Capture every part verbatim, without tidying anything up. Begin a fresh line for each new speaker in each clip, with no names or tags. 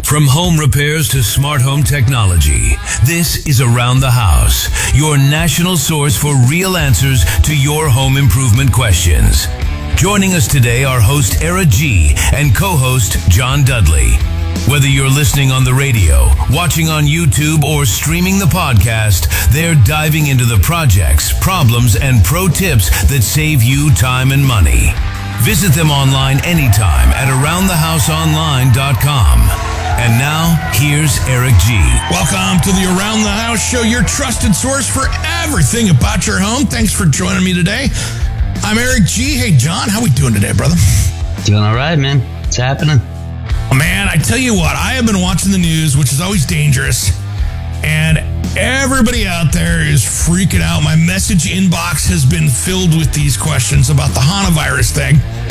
From home repairs to smart home technology, this is Around the House, your national source for real answers to your home improvement questions. Joining us today are host Era G and co-host John Dudley. Whether you're listening on the radio, watching on YouTube, or streaming the podcast, they're diving into the projects, problems, and pro tips that save you time and money. Visit them online anytime at around the house online dot com. And now, here's Eric G.
Welcome to the Around the House Show, your trusted source for everything about your home. Thanks for joining me today. I'm Eric G. Hey, John, how we doing today, brother?
Doing all right, man. What's happening?
Oh, man, I tell you what, I have been watching the news, which is always dangerous, and everybody out there is freaking out. My message inbox has been filled with these questions about the Hanavirus thing,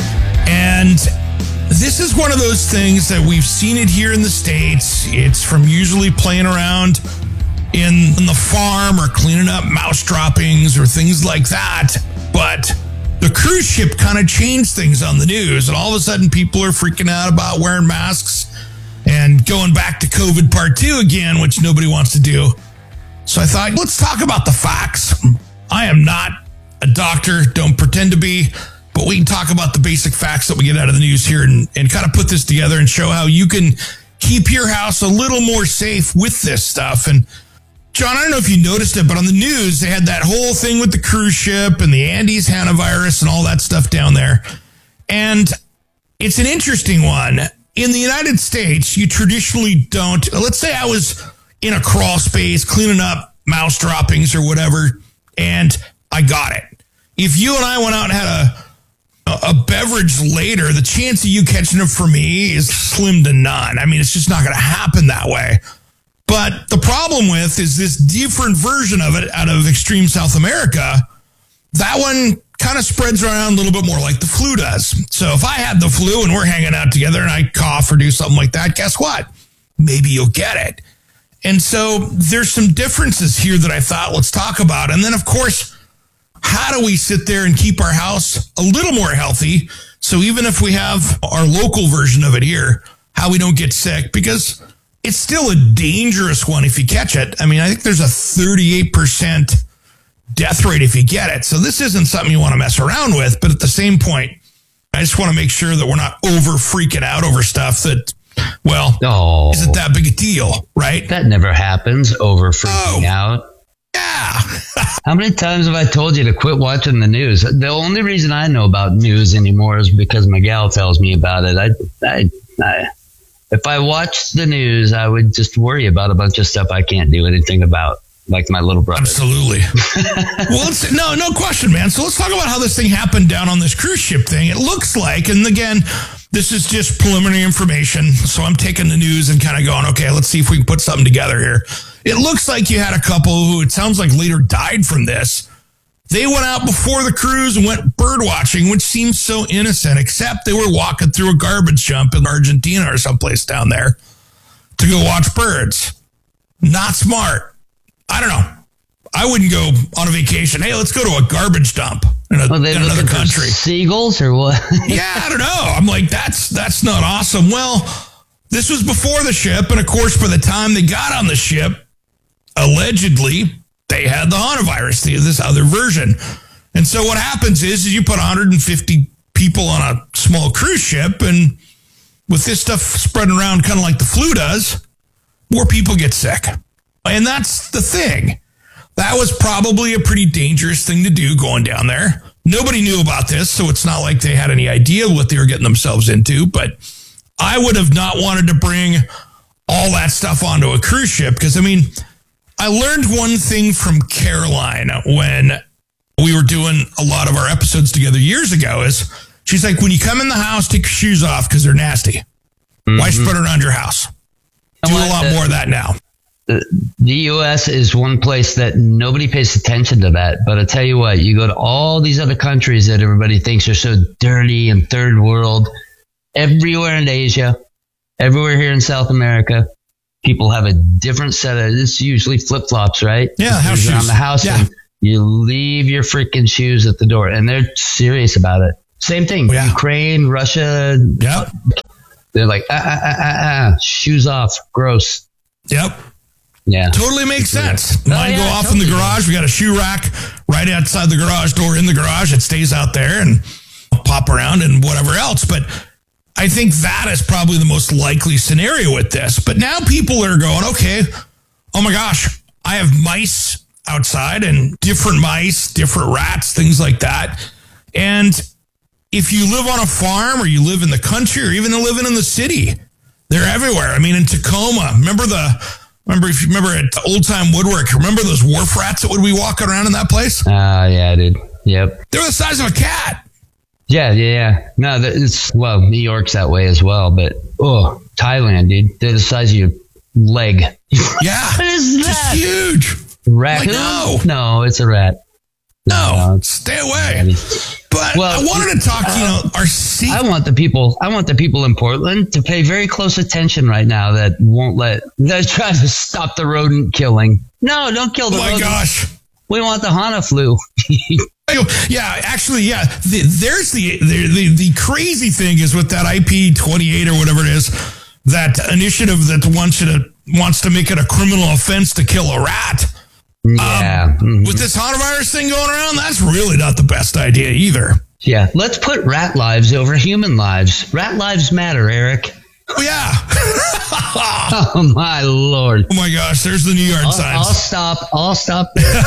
and this is one of those things that we've seen it here in the States. It's from usually playing around in, in the farm or cleaning up mouse droppings or things like that. But the cruise ship kind of changed things on the news. And all of a sudden people are freaking out about wearing masks and going back to COVID part two again, which nobody wants to do. So I thought, let's talk about the facts. I am not a doctor, don't pretend to be. But we can talk about the basic facts that we get out of the news here and, and kind of put this together and show how you can keep your house a little more safe with this stuff. And John, I don't know if you noticed it, but on the news, they had that whole thing with the cruise ship and the Andes Hanavirus and all that stuff down there. And it's an interesting one. In the United States, you traditionally don't, let's say I was in a crawl space cleaning up mouse droppings or whatever, and I got it. If you and I went out and had a a beverage later, the chance of you catching it for me is slim to none. I mean, it's just not going to happen that way. But the problem with is this different version of it out of extreme South America. That one kind of spreads around a little bit more like the flu does. So if I had the flu and we're hanging out together and I cough or do something like that, guess what? Maybe you'll get it. And so there's some differences here that I thought let's talk about. And then, of course, how do we sit there and keep our house a little more healthy? So even if we have our local version of it here, how we don't get sick, because it's still a dangerous one if you catch it. I mean, I think there's a thirty-eight percent death rate if you get it. So this isn't something you want to mess around with. But at the same point, I just want to make sure that we're not over freaking out over stuff that, well, oh, isn't that big a deal, right?
That never happens, over freaking oh. out.
Yeah.
How many times have I told you to quit watching the news? The only reason I know about news anymore is because my gal tells me about it. I, I, I, if I watched the news, I would just worry about a bunch of stuff I can't do anything about, like my little brother.
Absolutely. Well, let's, no, no question, man. So let's talk about how this thing happened down on this cruise ship thing. It looks like, and again, this is just preliminary information. So I'm taking the news and kind of going, okay, let's see if we can put something together here. It looks like you had a couple who it sounds like later died from this. They went out before the cruise and went bird watching, which seems so innocent, except they were walking through a garbage dump in Argentina or someplace down there to go watch birds. Not smart. I don't know. I wouldn't go on a vacation. Hey, let's go to a garbage dump in, a,
well, they
in another country.
Seagulls or what?
Yeah, I don't know. I'm like, that's that's not awesome. Well, this was before the ship, and of course, by the time they got on the ship, allegedly, they had the Hanavirus, this other version. And so what happens is, is you put one hundred fifty people on a small cruise ship, and with this stuff spreading around kind of like the flu does, more people get sick. And that's the thing. That was probably a pretty dangerous thing to do going down there. Nobody knew about this, so it's not like they had any idea what they were getting themselves into. But I would have not wanted to bring all that stuff onto a cruise ship because, I mean, I learned one thing from Caroline when we were doing a lot of our episodes together years ago is she's like, when you come in the house, take your shoes off because they're nasty. Mm-hmm. Why spread around your house? Do a lot more of that now.
The U S is one place that nobody pays attention to that. But I tell you what, you go to all these other countries that everybody thinks are so dirty and third world, everywhere in Asia, everywhere here in South America, people have a different set of, it's usually flip-flops, right?
Yeah, house shoes.
Around the house, yeah. And you leave your freaking shoes at the door, and they're serious about it. Same thing, yeah. Ukraine, Russia.
Yep.
They're like, ah, ah, ah, ah, ah, shoes off, gross.
Yep.
Yeah.
Totally makes sense.
Oh,
Mine
yeah,
go off
totally.
in the garage. We got a shoe rack right outside the garage door in the garage. It stays out there and I'll pop around and whatever else. But I think that is probably the most likely scenario with this. But now people are going, okay, oh my gosh, I have mice outside and different mice, different rats, things like that. And if you live on a farm or you live in the country or even living in the city, they're everywhere. I mean, in Tacoma, remember the... Remember, if you remember at Old Time Woodwork, remember those wharf rats that would be walking around in that place?
Ah, uh, yeah, dude. Yep.
They were the size of a cat.
Yeah, yeah, yeah. No, it's, well, New York's that way as well, but, oh, Thailand, dude. They're the size of your leg.
Yeah.
What is that?
Just huge.
Raccoon?
Like, no.
No, it's a rat.
No,
No.
stay away. But
Well,
I wanted to talk, you know, our sea.
I want the people, I want the people in Portland to pay very close attention right now that won't let, they're trying to stop the rodent killing. No, don't kill the
Oh my
rodent.
gosh.
We want the Hana flu.
Yeah, actually, yeah. The, there's the, the the the crazy thing is with that I P twenty-eight or whatever it is, that initiative that wants you to wants to make it a criminal offense to kill a rat.
Yeah.
Um,
mhm.
With this Hanavirus thing going around, that's really not the best idea either.
Yeah. Let's put rat lives over human lives. Rat lives matter, Eric.
Oh, yeah.
Oh, my Lord.
Oh, my gosh. There's the New Yard
I'll,
signs.
I'll stop. I'll stop there.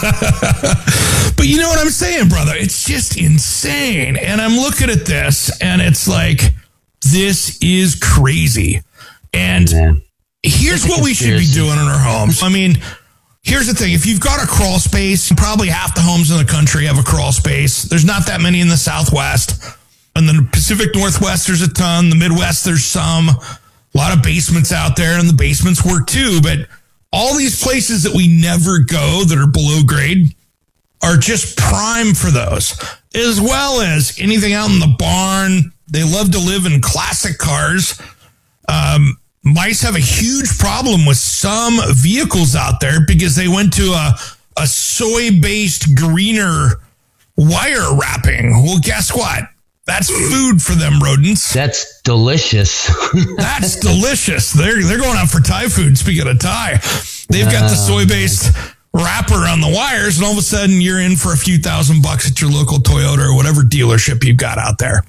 But you know what I'm saying, brother? It's just insane. And I'm looking at this, and it's like, this is crazy. And
Yeah.
here's what we should be
conspiracy.
doing in our homes. I mean, here's the thing. If you've got a crawl space, probably half the homes in the country have a crawl space. There's not that many in the Southwest. In the Pacific Northwest, there's a ton. The Midwest, there's some. A lot of basements out there, and the basements work too. But all these places that we never go that are below grade are just prime for those, as well as anything out in the barn. They love to live in classic cars. Um, mice have a huge problem with some vehicles out there because they went to a, a soy-based greener wire wrapping. Well, guess what? That's food for them rodents.
That's delicious.
That's delicious. They're they're going out for Thai food. Speaking of Thai, they've got the soy-based wrapper on the wires, and all of a sudden you're in for a few thousand bucks at your local Toyota or whatever dealership you've got out there.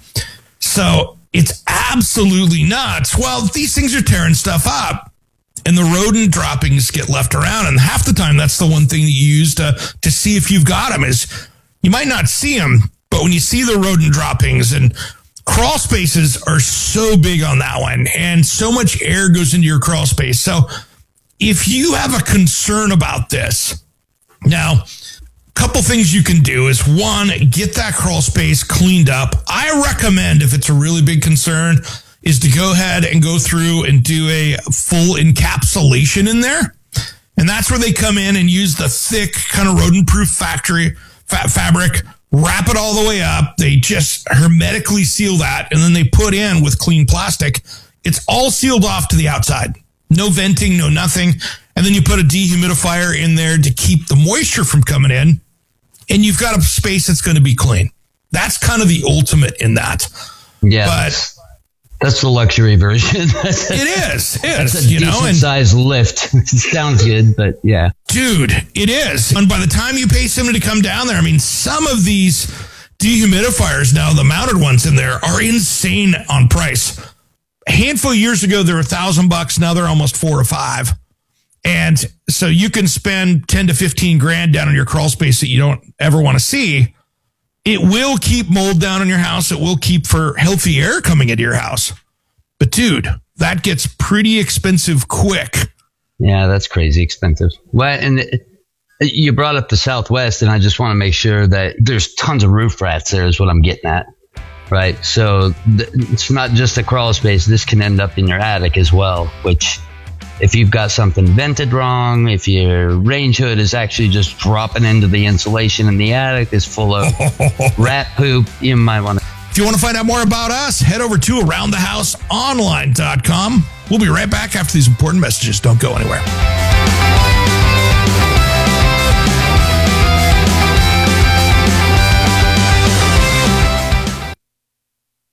So it's absolutely nuts. Well, these things are tearing stuff up, and the rodent droppings get left around, and half the time that's the one thing that you use to, to see if you've got them is you might not see them, but when you see the rodent droppings, and crawl spaces are so big on that one, and so much air goes into your crawl space. So if you have a concern about this, now, a couple things you can do is, one, get that crawl space cleaned up. I recommend, if it's a really big concern, is to go ahead and go through and do a full encapsulation in there. And that's where they come in and use the thick kind of rodent-proof factory fa- fabric, wrap it all the way up. They just hermetically seal that, and then they put in with clean plastic. It's all sealed off to the outside. No venting, no nothing. And then you put a dehumidifier in there to keep the moisture from coming in, and you've got a space that's going to be clean. That's kind of the ultimate in that.
Yeah.
But
that's the luxury version. That's a,
it is. It
that's
is,
a
you know,
decent
and
size lift. It sounds good, but yeah.
dude, it is. And by the time you pay somebody to come down there, I mean, some of these dehumidifiers now, the mounted ones in there, are insane on price. A handful of years ago, they were a thousand bucks. Now they're almost four or five. And so you can spend ten to fifteen grand down in your crawl space that you don't ever want to see. It will keep mold down in your house. It will keep for healthy air coming into your house. But dude, that gets pretty expensive quick.
Yeah, that's crazy expensive. Well, and it, you brought up the Southwest, and I just want to make sure that there's tons of roof rats there is what I'm getting at. Right. So th- it's not just a crawl space. This can end up in your attic as well, which if you've got something vented wrong, if your range hood is actually just dropping into the insulation in the attic is full of rat poop, you might want to.
If you want to find out more about us, head over to around the house online dot com. We'll be right back after these important messages. Don't go anywhere.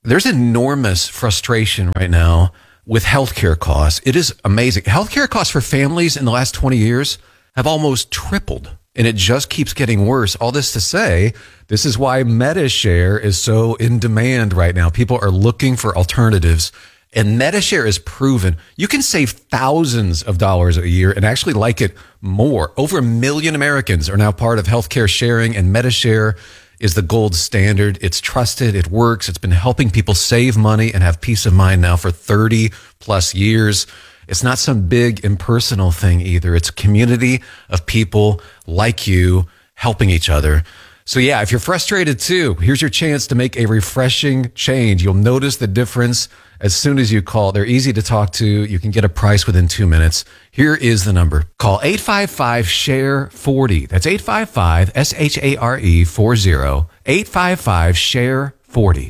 there's enormous frustration right now with healthcare costs. It is amazing. Healthcare costs for families in the last twenty years have almost tripled, and it just keeps getting worse. All this to say, this is why MediShare is so in demand right now. People are looking for alternatives, and MediShare is proven. You can save thousands of dollars a year and actually like it more. Over a million Americans are now part of healthcare sharing, and MediShare is the gold standard. It's trusted. It works. It's been helping people save money and have peace of mind now for thirty plus years. It's not some big impersonal thing either. It's a community of people like you helping each other. So yeah, if you're frustrated too, here's your chance to make a refreshing change. You'll notice the difference as soon as you call. They're easy to talk to. You can get a price within two minutes. Here is the number. Call eight five five, S H A R E, forty. That's eight five five, S H A R E, forty. eight five five, S H A R E, forty.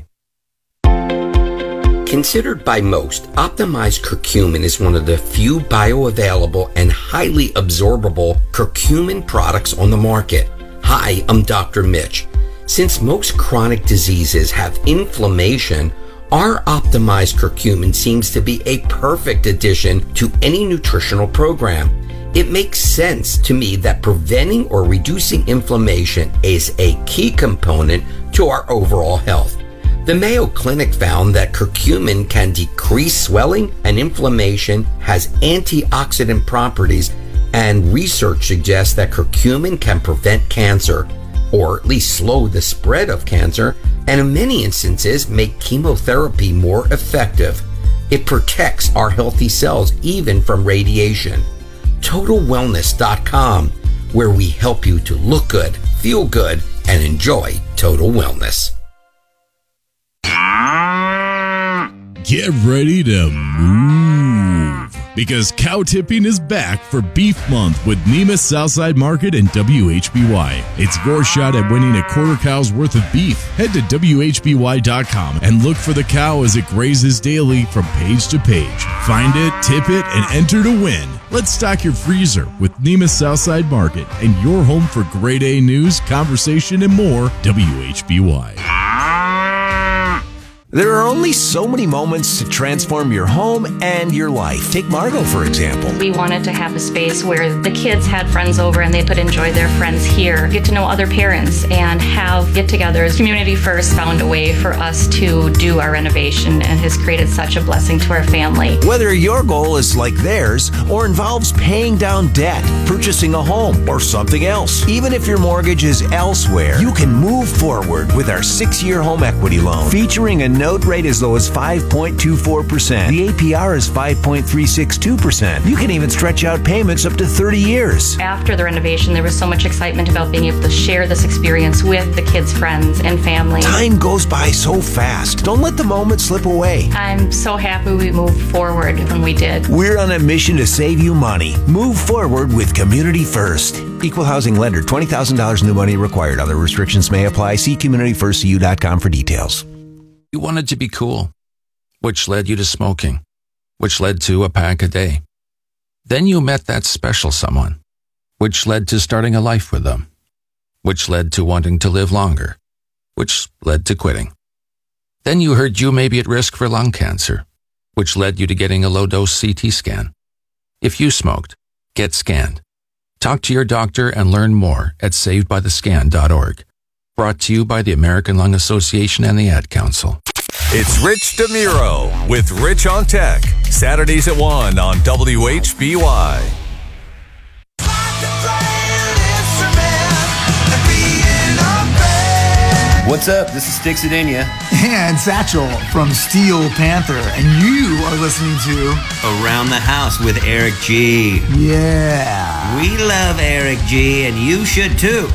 Considered by most, optimized curcumin is one of the few bioavailable and highly absorbable curcumin products on the market. Hi, I'm Doctor Mitch. Since most chronic diseases have inflammation, our optimized curcumin seems to be a perfect addition to any nutritional program. It makes sense to me that preventing or reducing inflammation is a key component to our overall health. The Mayo Clinic found that curcumin can decrease swelling and inflammation, has antioxidant properties, and research suggests that curcumin can prevent cancer, or at least slow the spread of cancer, and in many instances make chemotherapy more effective. It protects our healthy cells even from radiation. Total Wellness dot com, where we help you to look good, feel good, and enjoy total wellness.
Get ready to move, because cow tipping is back for Beef Month with Nemus Southside Market and W H B Y. It's your shot at winning a quarter cow's worth of beef. Head to W H B Y dot com and look for the cow as it grazes daily from page to page. Find it, tip it, and enter to win. Let's stock your freezer with Nemus Southside Market and your home for grade A news, conversation, and more. W H B Y.
There are only so many moments to transform your home and your life. Take Margot, for example.
We wanted to have a space where the kids had friends over and they could enjoy their friends here, get to know other parents, and have get-togethers. Community First found a way for us to do our renovation and has created such a blessing to our family.
Whether your goal is like theirs or involves paying down debt, purchasing a home, or something else, even if your mortgage is elsewhere, you can move forward with our six-year home equity loan, featuring a note rate as low as five point two four percent. The A P R is five point three six two percent. You can even stretch out payments up to thirty years.
After the renovation, there was so much excitement about being able to share this experience with the kids' friends and family.
Time goes by so fast. Don't let the moment slip away.
I'm so happy we moved forward when we did.
We're on a mission to save you money. Move forward with Community First. Equal housing lender. twenty thousand dollars new money required. Other restrictions may apply. See community first c u dot com for details.
You wanted to be cool, which led you to smoking, which led to a pack a day. Then you met that special someone, which led to starting a life with them, which led to wanting to live longer, which led to quitting. Then you heard you may be at risk for lung cancer, which led you to getting a low-dose C T scan. If you smoked, get scanned. Talk to your doctor and learn more at saved by the scan dot org. Brought to you by the American Lung Association and the Ad Council.
It's Rich DeMuro with Rich on Tech. Saturdays at one on W H B Y.
What's up? This is Sticks Adenia.
And Satchel from Steel Panther. And you are listening to
Around the House with Eric G.
Yeah.
We love Eric G, and you should too.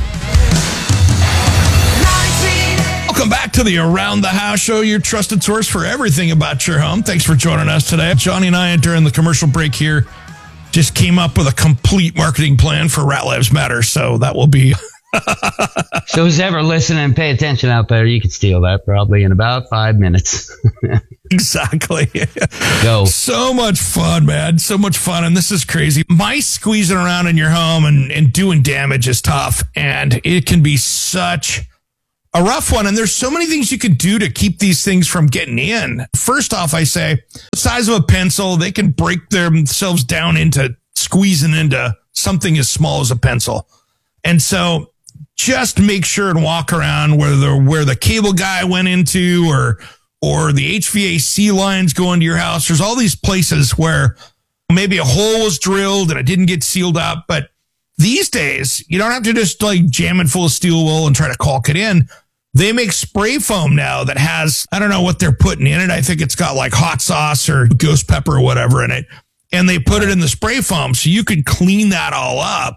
Welcome back to the Around the House Show, your trusted source for everything about your home. Thanks for joining us today. Johnny and I, during the commercial break here, just came up with a complete marketing plan for Rat Lives Matter. So that will be...
So who's ever listening, pay attention out there. You could steal that probably in about five minutes.
Exactly.
Go.
So much fun, man. So much fun. And this is crazy. Mice squeezing around in your home and, and doing damage is tough. And it can be such a rough one. And there's so many things you could do to keep these things from getting in. First off, I say the size of a pencil, they can break themselves down into squeezing into something as small as a pencil. And so just make sure and walk around where the, where the cable guy went into or, or the H V A C lines go into your house. There's all these places where maybe a hole was drilled and it didn't get sealed up. But these days, you don't have to just like jam it full of steel wool and try to caulk it in. They make spray foam now that has, I don't know what they're putting in it. I think it's got like hot sauce or ghost pepper or whatever in it. And they put it in the spray foam so you can clean that all up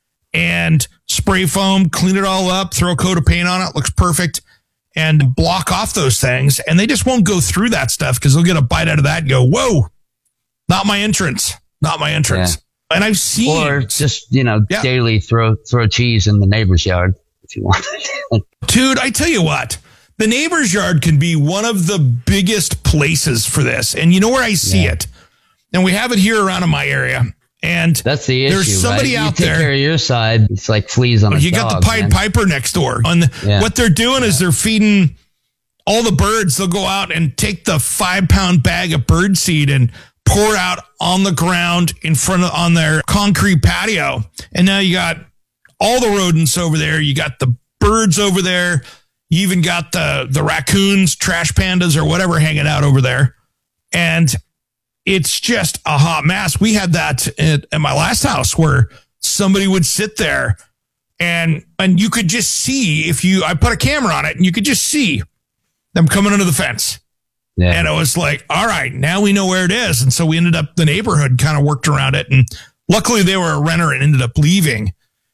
and spray foam, clean it all up, throw a coat of paint on it, looks perfect, and block off those things. And they just won't go through that stuff because they'll get a bite out of that and go, whoa, not my entrance, not my entrance. Yeah. And I've seen.
Or just, you know,
yeah.
daily throw throw cheese in the neighbor's yard if you want.
Dude, I tell you what, the neighbor's yard can be one of the biggest places for this. And you know where I see yeah. it? And we have it here around in my area. And
that's the issue.
There's somebody
right?
out
you
there.
Take care of your side. It's like fleas on a
You
dog,
got the Pied
man.
Piper next door. On the, yeah. What they're doing yeah. is they're feeding all the birds. They'll go out and take the five pound bag of bird seed and pour it out on the ground in front of on their concrete patio. And now you got all the rodents over there. You got the birds over there. You even got the, the raccoons, trash pandas, or whatever hanging out over there. And it's just a hot mess. We had that at, at my last house where somebody would sit there and and you could just see if you, I put a camera on it and you could just see them coming under the fence. Yeah. And it was like, all right, now we know where it is. And so we ended up, the neighborhood kind of worked around it. And luckily they were a renter and ended up leaving.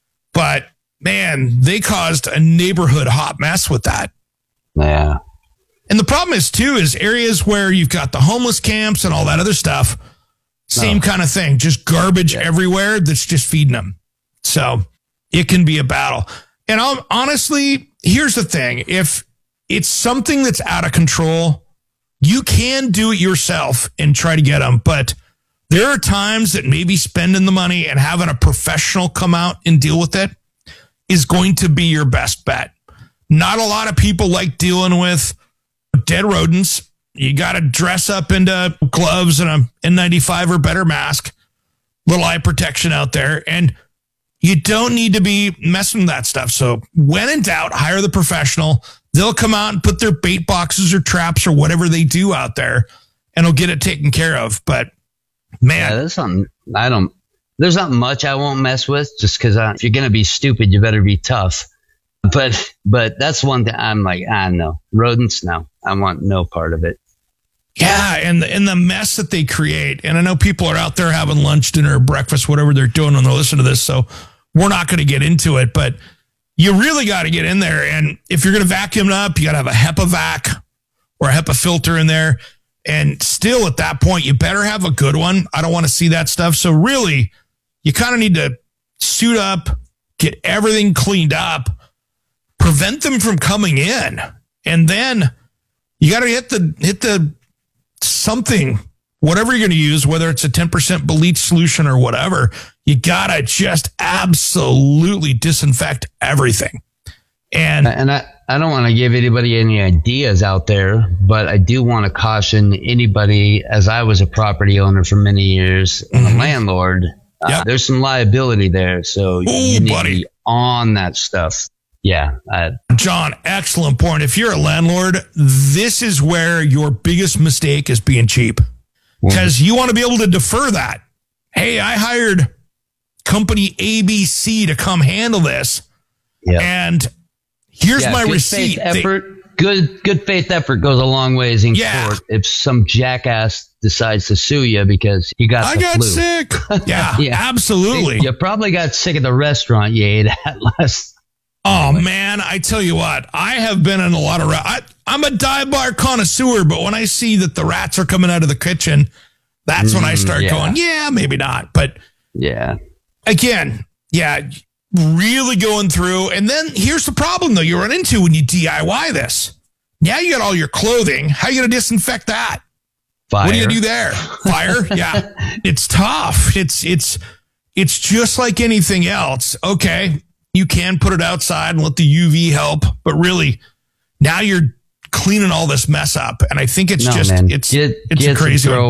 But man, they caused a neighborhood hot mess with that.
Yeah.
And the problem is, too, is areas where you've got the homeless camps and all that other stuff, same oh. kind of thing, just garbage yeah. everywhere that's just feeding them. So it can be a battle. And I'll, honestly, here's the thing. If it's something that's out of control, you can do it yourself and try to get them. But there are times that maybe spending the money and having a professional come out and deal with it is going to be your best bet. Not a lot of people like dealing with dead rodents. You got to dress up into gloves and a N ninety-five or better mask, little eye protection out there. And you don't need to be messing with that stuff. So when in doubt, hire the professional. They'll come out and put their bait boxes or traps or whatever they do out there and they'll get it taken care of. But man,
yeah, there's something I don't, there's not much I won't mess with just because if you're going to be stupid, you better be tough. But but that's one thing I'm like, ah, no. Rodents, no. I want no part of it.
Yeah, and the, and the mess that they create. And I know people are out there having lunch, dinner, breakfast, whatever they're doing when they listen to this. So we're not going to get into it. But you really got to get in there. And if you're going to vacuum it up, you got to have a HEPA vac or a HEPA filter in there. And still at that point, you better have a good one. I don't want to see that stuff. So really, you kind of need to suit up, get everything cleaned up, prevent them from coming in. And then you got to hit the, hit the something, whatever you're going to use, whether it's a ten percent bleach solution or whatever, you got to just absolutely disinfect everything. And,
and I, I don't want to give anybody any ideas out there, but I do want to caution anybody, as I was a property owner for many years and mm-hmm. a landlord, yep. uh, there's some liability there. So Ooh, you need buddy. to be on that stuff. Yeah. I,
John, excellent point. If you're a landlord, this is where your biggest mistake is being cheap because you want to be able to defer that. Hey, I hired company A B C to come handle this. Yep. And here's
yeah,
my
good
receipt.
Faith effort, they, good, good faith effort goes a long ways in
yeah.
court. If some jackass decides to sue you because you got
I
the
got
flu.
sick. Yeah, yeah, absolutely.
You probably got sick at the restaurant you ate at last.
Oh, man, I tell you what, I have been in a lot of rats. I'm a dive bar connoisseur, but when I see that the rats are coming out of the kitchen, that's mm, when I start yeah. going, yeah, maybe not. But
yeah,
again, yeah, really going through. And then here's the problem, though, you run into when you D I Y this. Now you got all your clothing. How are you going to disinfect that?
Fire.
What do you do there? Fire? Yeah, it's tough. It's it's it's just like anything else. Okay. You can put it outside and let the U V help, but really, now you're cleaning all this mess up. And I think it's
No,
just,
man.
it's,
Get-
it's
get
a
some
crazy
throw
one.